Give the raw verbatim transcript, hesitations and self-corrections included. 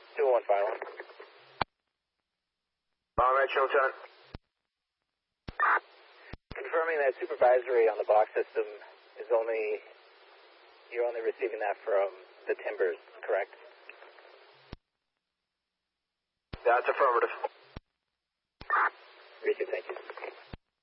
two oh one five one. All right, Showtime. Confirming that supervisory on the box system is only, you're only receiving that from the Timbers, correct? That's affirmative. Richard, thank you.